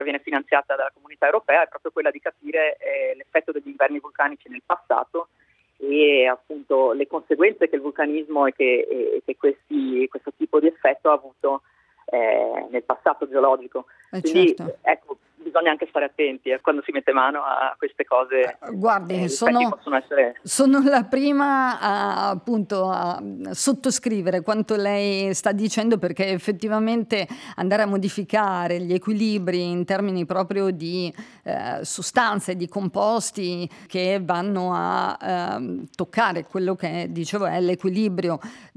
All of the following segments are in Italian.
viene finanziata dalla Comunità Europea, è proprio quella di capire l'effetto degli inverni vulcanici nel passato e appunto le conseguenze che il vulcanismo e che questo tipo di effetto ha avuto nel passato geologico. Quindi certo. ecco, bisogna anche stare attenti quando si mette mano a queste cose. Guardi, sono la prima a sottoscrivere quanto lei sta dicendo, perché effettivamente andare a modificare gli equilibri in termini proprio di sostanze, di composti che vanno a toccare quello che dicevo è l'equilibrio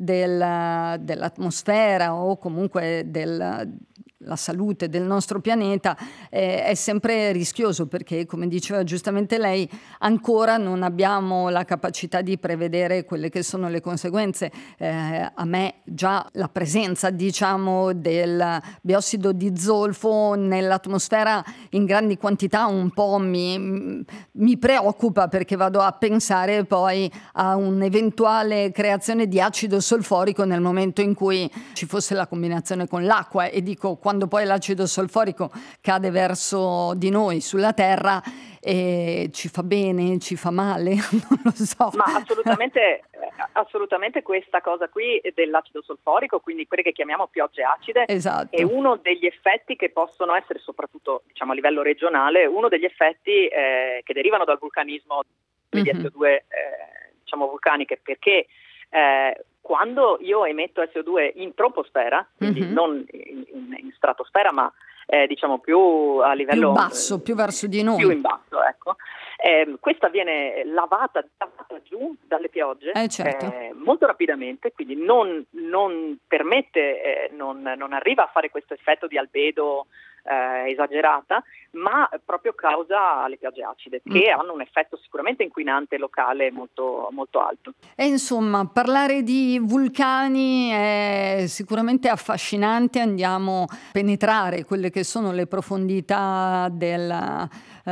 dell'atmosfera o comunque la salute del nostro pianeta, è sempre rischioso, perché, come diceva giustamente lei, ancora non abbiamo la capacità di prevedere quelle che sono le conseguenze. A me già la presenza, diciamo, del biossido di zolfo nell'atmosfera in grandi quantità un po' mi preoccupa, perché vado a pensare poi a un'eventuale creazione di acido solforico nel momento in cui ci fosse la combinazione con l'acqua, e dico, quando poi l'acido solforico cade verso di noi sulla Terra, ci fa bene, ci fa male, non lo so. Ma assolutamente questa cosa qui dell'acido solforico, quindi quelle che chiamiamo piogge acide, esatto, è uno degli effetti che possono essere, soprattutto diciamo a livello regionale, uno degli effetti che derivano dal vulcanismo di SO2 diciamo vulcaniche, perché quando io emetto SO2 in troposfera, quindi non in stratosfera, ma diciamo più a livello più basso, più verso di noi, più in basso, ecco. Questa viene lavata giù dalle piogge certo. molto rapidamente, quindi non permette, non arriva a fare questo effetto di albedo esagerata, ma proprio causa le piogge acide, che hanno un effetto sicuramente inquinante locale molto, molto alto. E insomma, parlare di vulcani è sicuramente affascinante. Andiamo a penetrare quelle che sono le profondità della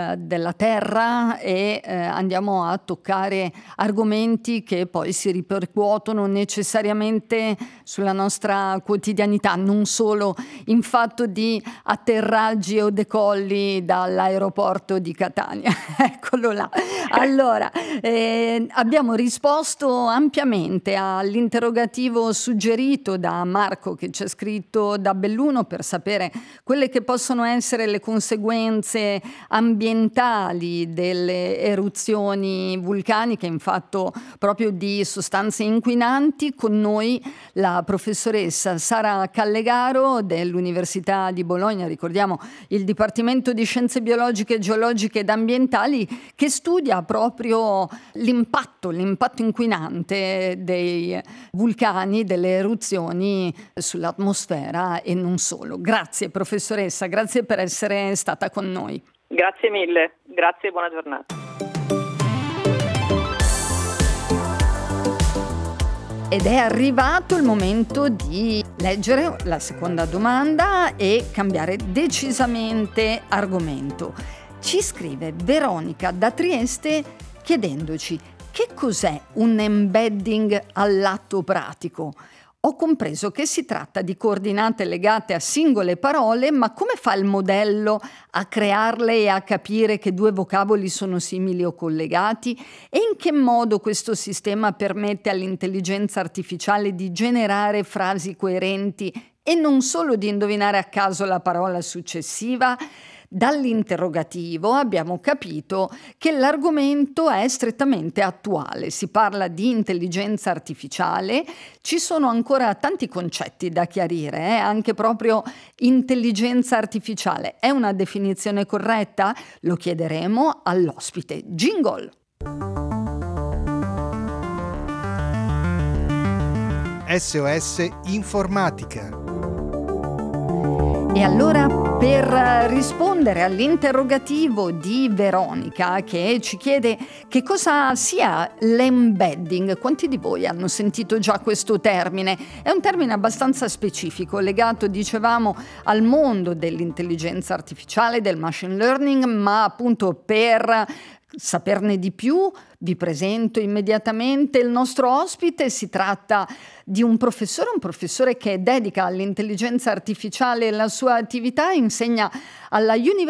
Terra e andiamo a toccare argomenti che poi si ripercuotono necessariamente sulla nostra quotidianità, non solo in fatto di atterraggi o decolli dall'aeroporto di Catania. Eccolo là. Allora, abbiamo risposto ampiamente all'interrogativo suggerito da Marco, che ci ha scritto da Belluno, per sapere quelle che possono essere le conseguenze ambientali delle eruzioni vulcaniche in fatto proprio di sostanze inquinanti. Con noi la professoressa Sara Callegaro dell'Università di Bologna, ricordiamo il Dipartimento di Scienze Biologiche, Geologiche ed Ambientali, che studia proprio l'impatto inquinante dei vulcani, delle eruzioni sull'atmosfera e non solo. Grazie professoressa, grazie per essere stata con noi. Grazie mille, grazie e buona giornata. Ed è arrivato il momento di leggere la seconda domanda e cambiare decisamente argomento. Ci scrive Veronica da Trieste chiedendoci: che cos'è un embedding all'atto pratico? Ho compreso che si tratta di coordinate legate a singole parole, ma come fa il modello a crearle e a capire che due vocaboli sono simili o collegati? E in che modo questo sistema permette all'intelligenza artificiale di generare frasi coerenti e non solo di indovinare a caso la parola successiva? Dall'interrogativo abbiamo capito che l'argomento è strettamente attuale. Si parla di intelligenza artificiale, ci sono ancora tanti concetti da chiarire, anche proprio intelligenza artificiale. È una definizione corretta? Lo chiederemo all'ospite. Jingle! SOS Informatica. E allora, per rispondere all'interrogativo di Veronica, che ci chiede che cosa sia l'embedding, quanti di voi hanno sentito già questo termine? È un termine abbastanza specifico, legato, dicevamo, al mondo dell'intelligenza artificiale, del machine learning, ma appunto per saperne di più vi presento immediatamente il nostro ospite. Si tratta di un professore che dedica all'intelligenza artificiale la sua attività, insegna alla University